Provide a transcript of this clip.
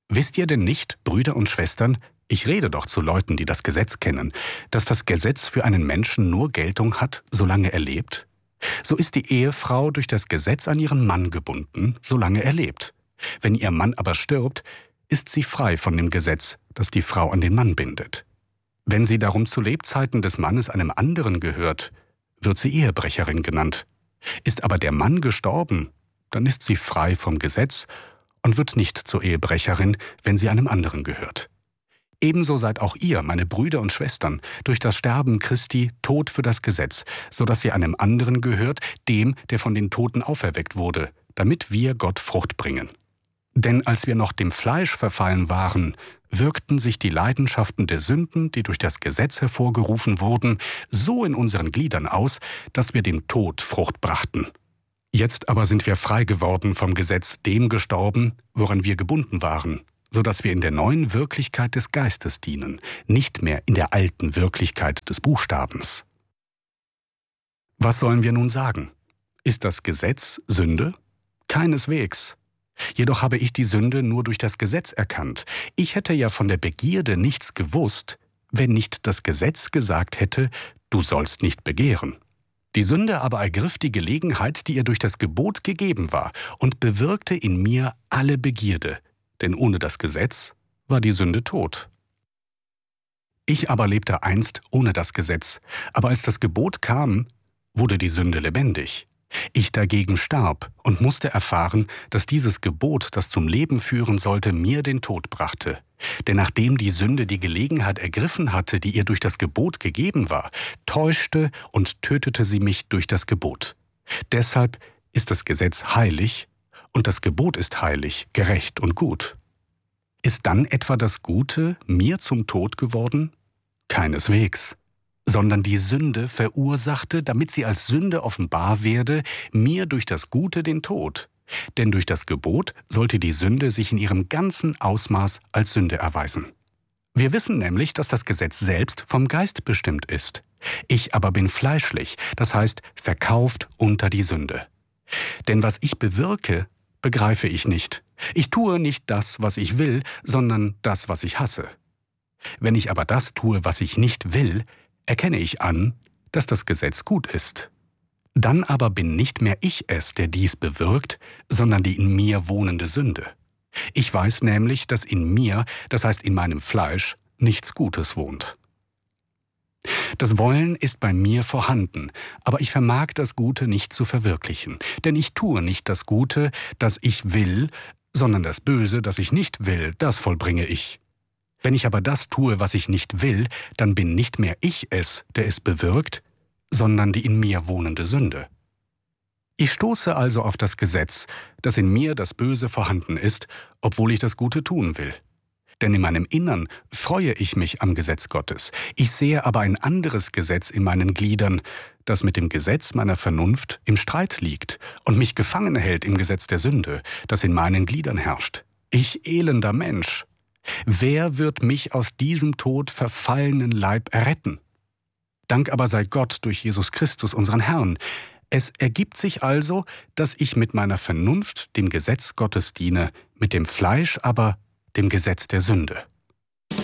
Wisst ihr denn nicht, Brüder und Schwestern, ich rede doch zu Leuten, die das Gesetz kennen, dass das Gesetz für einen Menschen nur Geltung hat, solange er lebt? So ist die Ehefrau durch das Gesetz an ihren Mann gebunden, solange er lebt. Wenn ihr Mann aber stirbt, ist sie frei von dem Gesetz, das die Frau an den Mann bindet. Wenn sie darum zu Lebzeiten des Mannes einem anderen gehört, wird sie Ehebrecherin genannt. Ist aber der Mann gestorben, dann ist sie frei vom Gesetz und wird nicht zur Ehebrecherin, wenn sie einem anderen gehört. Ebenso seid auch ihr, meine Brüder und Schwestern, durch das Sterben Christi tot für das Gesetz, so dass ihr einem anderen gehört, dem, der von den Toten auferweckt wurde, damit wir Gott Frucht bringen. Denn als wir noch dem Fleisch verfallen waren, wirkten sich die Leidenschaften der Sünden, die durch das Gesetz hervorgerufen wurden, so in unseren Gliedern aus, dass wir dem Tod Frucht brachten. Jetzt aber sind wir frei geworden vom Gesetz, dem gestorben, woran wir gebunden waren, so dass wir in der neuen Wirklichkeit des Geistes dienen, nicht mehr in der alten Wirklichkeit des Buchstabens. Was sollen wir nun sagen? Ist das Gesetz Sünde? Keineswegs. Jedoch habe ich die Sünde nur durch das Gesetz erkannt. Ich hätte ja von der Begierde nichts gewusst, wenn nicht das Gesetz gesagt hätte, du sollst nicht begehren. Die Sünde aber ergriff die Gelegenheit, die ihr durch das Gebot gegeben war, und bewirkte in mir alle Begierde, denn ohne das Gesetz war die Sünde tot. Ich aber lebte einst ohne das Gesetz, aber als das Gebot kam, wurde die Sünde lebendig. Ich dagegen starb und musste erfahren, dass dieses Gebot, das zum Leben führen sollte, mir den Tod brachte. Denn nachdem die Sünde die Gelegenheit ergriffen hatte, die ihr durch das Gebot gegeben war, täuschte und tötete sie mich durch das Gebot. Deshalb ist das Gesetz heilig und das Gebot ist heilig, gerecht und gut. Ist dann etwa das Gute mir zum Tod geworden? Keineswegs. Sondern die Sünde verursachte, damit sie als Sünde offenbar werde, mir durch das Gute den Tod. Denn durch das Gebot sollte die Sünde sich in ihrem ganzen Ausmaß als Sünde erweisen. Wir wissen nämlich, dass das Gesetz selbst vom Geist bestimmt ist. Ich aber bin fleischlich, das heißt verkauft unter die Sünde. Denn was ich bewirke, begreife ich nicht. Ich tue nicht das, was ich will, sondern das, was ich hasse. Wenn ich aber das tue, was ich nicht will, erkenne ich an, dass das Gesetz gut ist. Dann aber bin nicht mehr ich es, der dies bewirkt, sondern die in mir wohnende Sünde. Ich weiß nämlich, dass in mir, das heißt in meinem Fleisch, nichts Gutes wohnt. Das Wollen ist bei mir vorhanden, aber ich vermag das Gute nicht zu verwirklichen. Denn ich tue nicht das Gute, das ich will, sondern das Böse, das ich nicht will, das vollbringe ich. Wenn ich aber das tue, was ich nicht will, dann bin nicht mehr ich es, der es bewirkt, sondern die in mir wohnende Sünde. Ich stoße also auf das Gesetz, dass in mir das Böse vorhanden ist, obwohl ich das Gute tun will. Denn in meinem Innern freue ich mich am Gesetz Gottes. Ich sehe aber ein anderes Gesetz in meinen Gliedern, das mit dem Gesetz meiner Vernunft im Streit liegt und mich gefangen hält im Gesetz der Sünde, das in meinen Gliedern herrscht. Ich elender Mensch! Wer wird mich aus diesem Tod verfallenen Leib erretten? Dank aber sei Gott durch Jesus Christus, unseren Herrn. Es ergibt sich also, dass ich mit meiner Vernunft dem Gesetz Gottes diene, mit dem Fleisch aber dem Gesetz der Sünde.